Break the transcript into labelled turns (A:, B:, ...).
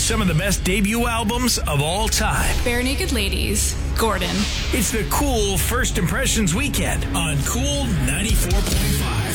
A: some of the best debut albums of all time.
B: Bare Naked Ladies, Gordon.
A: It's the Cool First Impressions Weekend on Cool 94.5.